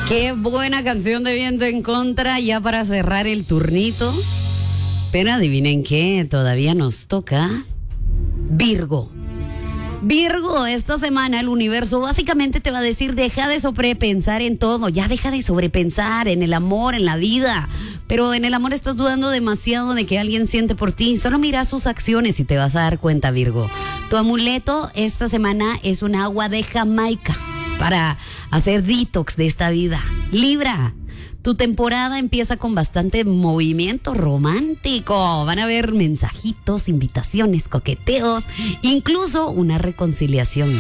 Qué buena canción de Viento en Contra, ya para cerrar el turnito. Pero adivinen qué, todavía nos toca Virgo. Virgo, esta semana el universo básicamente te va a decir: deja de sobrepensar en todo, ya deja de sobrepensar en el amor, en la vida. Pero en el amor estás dudando demasiado de que alguien siente por ti. Solo mira sus acciones y te vas a dar cuenta, Virgo. Tu amuleto esta semana es un agua de Jamaica para hacer detox de esta vida. Libra, tu temporada empieza con bastante movimiento romántico. Van a haber mensajitos, invitaciones, coqueteos, incluso una reconciliación.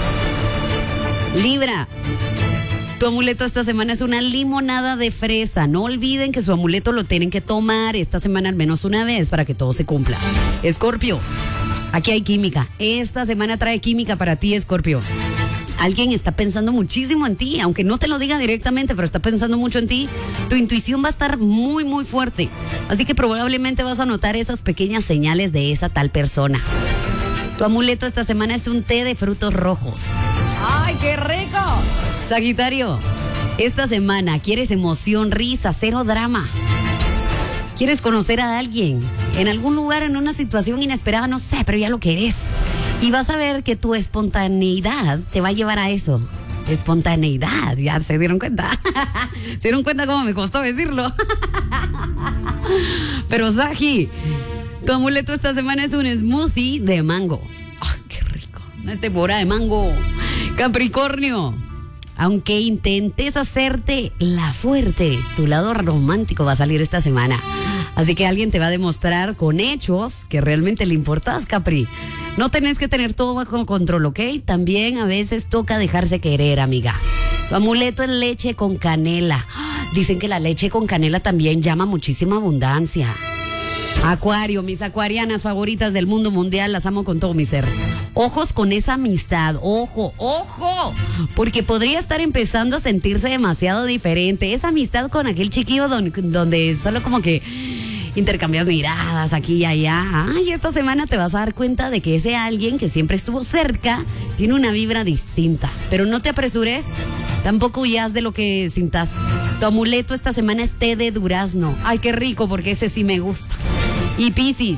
Libra, tu amuleto esta semana es una limonada de fresa. No olviden que su amuleto lo tienen que tomar esta semana al menos una vez para que todo se cumpla. Escorpio, aquí hay química. Esta semana trae química para ti, Escorpio. Alguien está pensando muchísimo en ti, aunque no te lo diga directamente, pero está pensando mucho en ti. Tu intuición va a estar muy, muy fuerte. Así que probablemente vas a notar esas pequeñas señales de esa tal persona. Tu amuleto esta semana es un té de frutos rojos. ¡Ay, qué rico! Sagitario, esta semana quieres emoción, risa, cero drama. Quieres conocer a alguien en algún lugar, en una situación inesperada, no sé, pero ya lo querés. Y vas a ver que tu espontaneidad te va a llevar a eso. Espontaneidad, ¿ya se dieron cuenta? ¿Se dieron cuenta cómo me costó decirlo? Pero Sagi, tu amuleto esta semana es un smoothie de mango. ¡Ay, qué rico! No es temporada de mango. Capricornio, aunque intentes hacerte la fuerte, tu lado romántico va a salir esta semana. Así que alguien te va a demostrar con hechos que realmente le importas, Capri. No tenés que tener todo bajo control, ¿ok? También a veces toca dejarse querer, amiga. Tu amuleto es leche con canela. Dicen que la leche con canela también llama muchísima abundancia. Acuario, mis acuarianas favoritas del mundo mundial, las amo con todo mi ser. Ojos con esa amistad, ojo, ojo, porque podría estar empezando a sentirse demasiado diferente. Esa amistad con aquel chiquillo donde solo como que intercambias miradas aquí y allá. Ay, esta semana te vas a dar cuenta de que ese alguien que siempre estuvo cerca tiene una vibra distinta. Pero no te apresures, tampoco huyas de lo que sintas. Tu amuleto esta semana es té de durazno. Ay, qué rico, porque ese sí me gusta. Y Piscis,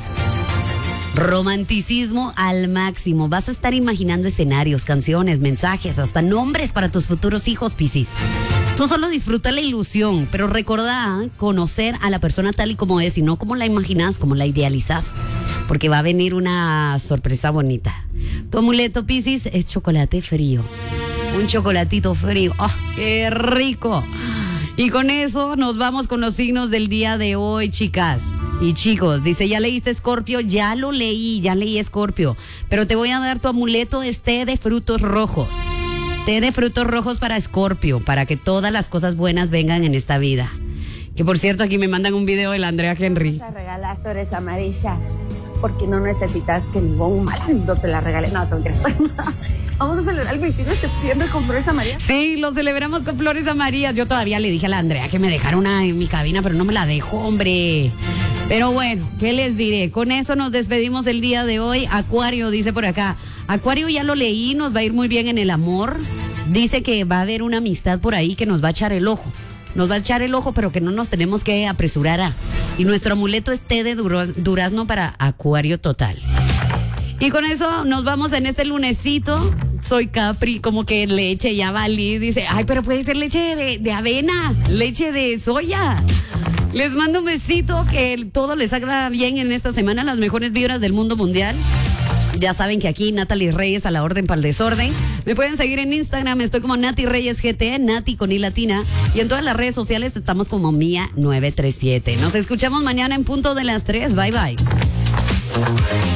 romanticismo al máximo. Vas a estar imaginando escenarios, canciones, mensajes, hasta nombres para tus futuros hijos, Piscis. Tú solo disfruta la ilusión, pero recordá conocer a la persona tal y como es y no como la imaginas, como la idealizas, porque va a venir una sorpresa bonita. Tu amuleto, Piscis, es chocolate frío. Un chocolatito frío. ¡Oh, qué rico! Y con eso nos vamos con los signos del día de hoy, chicas y chicos. Dice, ¿ya leíste Escorpio? Ya lo leí, ya leí Escorpio. Pero te voy a dar tu amuleto, es té de frutos rojos. Té de frutos rojos para Escorpio, para que todas las cosas buenas vengan en esta vida. Que por cierto, aquí me mandan un video de la Andrea Henry. Vamos a regalar flores amarillas, porque no necesitas que ningún malandro te las regale. No, son crestas. Vamos a celebrar el 21 de septiembre con flores amarillas. Sí, lo celebramos con flores amarillas. Yo todavía le dije a la Andrea que me dejara una en mi cabina, pero no me la dejó, hombre. Pero bueno, ¿qué les diré? Con eso nos despedimos el día de hoy. Acuario, dice por acá. Acuario, ya lo leí, nos va a ir muy bien en el amor. Dice que va a haber una amistad por ahí que nos va a echar el ojo. Nos va a echar el ojo, pero que no nos tenemos que apresurar a. Y nuestro amuleto es té de durazno para Acuario total. Y con eso nos vamos en este lunesito. Soy Capri, como que leche, ya valí. Dice, ay, pero puede ser leche de avena, leche de soya. Les mando un besito, que todo les haga bien en esta semana, las mejores vibras del mundo mundial. Ya saben que aquí Natalie Reyes a la orden para el desorden. Me pueden seguir en Instagram, estoy como Nati Reyes GT, Nati con I latina. Y en todas las redes sociales estamos como Mía937. Nos escuchamos mañana en punto de las 3. Bye, bye.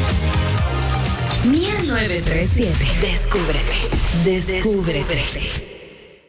Mía 937. Descúbrete.